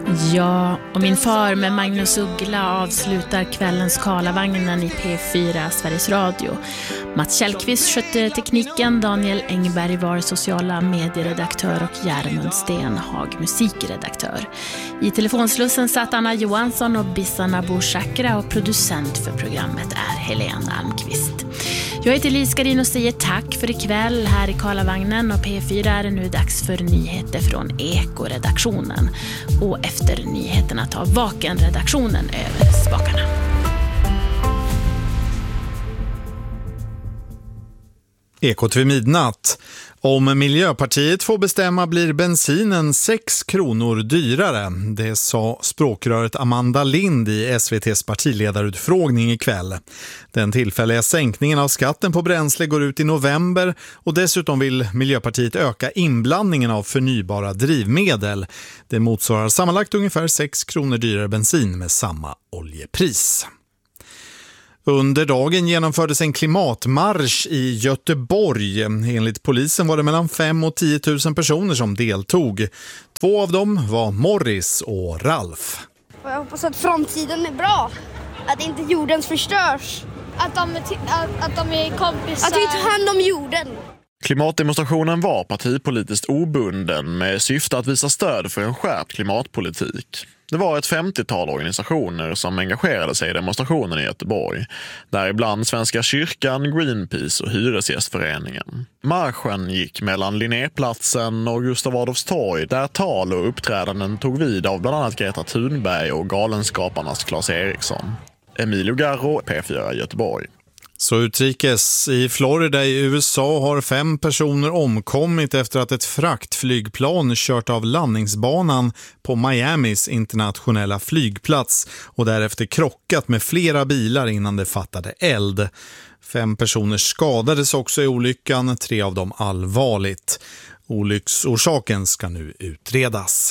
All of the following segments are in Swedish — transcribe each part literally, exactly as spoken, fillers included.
Ja, och min far med Magnus Uggla avslutar kvällens Karlavagnen i P fyra Sveriges Radio. Mats Kjellqvist skötte tekniken, Daniel Engberg var sociala medieredaktör och Järmund Stenhag musikredaktör. I telefonslussen satt Anna Johansson och Bissana Boshakra och producent för programmet är Helena Almqvist. Jag heter Lise Garin och säger tack för ikväll här i Karlavagnen, och P fyra är det nu dags för nyheter från Eko-redaktionen. Och efter nyheterna tar Vaken-redaktionen över spakarna. Ekot vid midnatt. Om Miljöpartiet får bestämma blir bensinen sex kronor dyrare. Det sa språkröret Amanda Lind i S V T:s partiledarutfrågning ikväll. Den tillfälliga sänkningen av skatten på bränsle går ut i november, och dessutom vill Miljöpartiet öka inblandningen av förnybara drivmedel. Det motsvarar sammanlagt ungefär sex kronor dyrare bensin med samma oljepris. Under dagen genomfördes en klimatmarsch i Göteborg. Enligt polisen var det mellan fem och tio tusen personer som deltog. Två av dem var Morris och Ralf. Jag hoppas att framtiden är bra. Att inte jorden förstörs. Att de, att, att de är kompisar. Att vi tar hand om jorden. Klimatdemonstrationen var partipolitiskt obunden med syfte att visa stöd för en skärpt klimatpolitik. Det var ett femtiotal organisationer som engagerade sig i demonstrationen i Göteborg. Däribland Svenska kyrkan, Greenpeace och Hyresgästföreningen. Marschen gick mellan Linnéplatsen och Gustav Adolfs torg, där tal och uppträdanden tog vid av bland annat Greta Thunberg och Galenskaparnas Claes Eriksson. Emilio Garro, P fyra Göteborg. Så utrikes. I Florida i U S A har fem personer omkommit efter att ett fraktflygplan kört av landningsbanan på Miamis internationella flygplats och därefter krockat med flera bilar innan det fattade eld. Fem personer skadades också i olyckan, tre av dem allvarligt. Olycksorsaken ska nu utredas.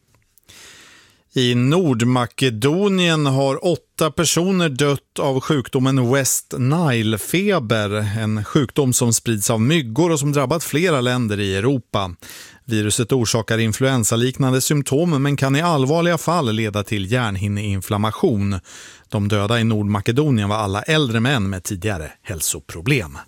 I Nordmakedonien har åtta personer dött av sjukdomen West Nile-feber, en sjukdom som sprids av myggor och som drabbat flera länder i Europa. Viruset orsakar influensaliknande symptom men kan i allvarliga fall leda till hjärnhinneinflammation. De döda i Nordmakedonien var alla äldre män med tidigare hälsoproblem.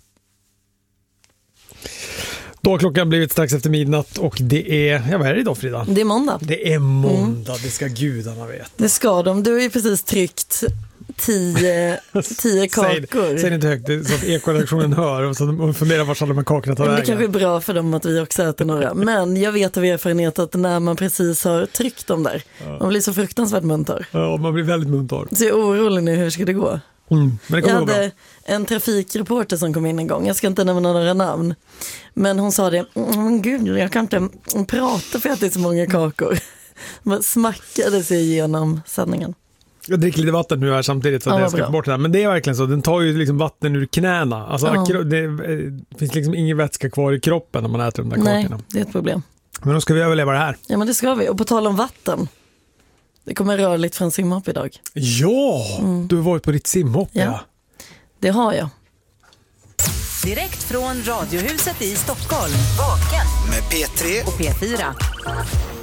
Då har klockan blivit strax efter midnatt och det är, ja vad är det idag Frida? Det är måndag. Det är måndag, mm. Det ska gudarna veta. Det ska de, du har ju precis tryckt tio, tio kakor. Säg, säg inte högt så att Eko-redaktionen hör och så de funderar vart alla de här kakorna tar vägen. Det kanske är bra för dem att vi också äter några. Men jag vet av erfarenhet att när man precis har tryckt dem där, ja. Man blir så fruktansvärt muntar. Ja, man blir väldigt muntar. Så jag är orolig nu, hur ska det gå? Mm, men det jag hade bra. En trafikreporter som kom in en gång. Jag ska inte nämna några namn. Men hon sa det, mm, gud, jag kan inte prata för att det är så många kakor. Man smackade sig igenom sändningen. Jag dricker lite vatten nu här samtidigt så att ja, jag ska få bort det här. Men det är verkligen så, den tar ju liksom vatten ur knäna. Alltså ja. det, det finns liksom ingen vätska kvar i kroppen när man äter de där Nej, kakorna. det är ett problem. Men då ska vi överleva det här. Ja, men det ska vi. Och på tal om vatten. Det kommer rörligt från simhopp idag. Ja, mm. Du har varit på ditt simhopp. Ja, ja. Det har jag. Direkt från Radiohuset i Stockholm. Vaken med P tre och P fyra.